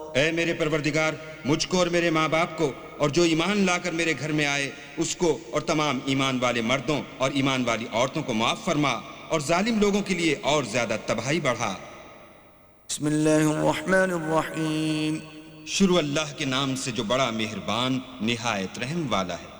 ऐ मेरे परवरदिगार, मुझको और मेरे माँ बाप को और जो ईमान लाकर मेरे घर में आए उसको और तमाम ईमान वाले मर्दों और ईमान वाली औरतों को माफ फरमा और जालिम लोगों के लिए और ज्यादा तबाही बढ़ा। बिस्मिल्लाहिर्रहमानिर्रहीम। शुरू अल्लाह के नाम से जो बड़ा मेहरबान निहायत रहम वाला है।